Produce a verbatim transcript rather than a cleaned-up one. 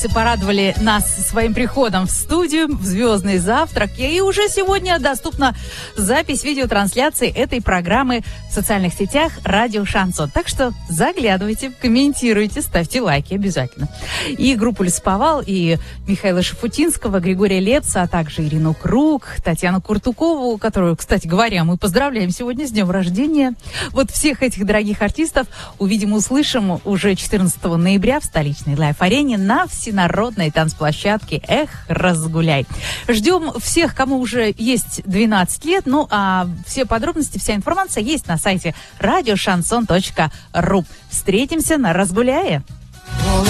Порадовали нас своим приходом в студию, в «Звездный завтрак». И уже сегодня доступна запись видеотрансляции этой программы в социальных сетях «Радио Шансон». Так что заглядывайте, комментируйте, ставьте лайки обязательно. И группу «Лесоповал», и Михаила Шафутинского, Григория Лепса, а также Ирину Круг, Татьяну Куртукову, которую, кстати говоря, мы поздравляем сегодня с днем рождения. Вот всех этих дорогих артистов увидим, услышим уже четырнадцатого ноября в столичной лайв-арене на всенародной танцплощадке «Эх, разгуляй». Ждем всех, кому уже есть двенадцать лет. Ну, а все подробности, вся информация есть на сайте радио шансон точка ру. Встретимся на «Разгуляе».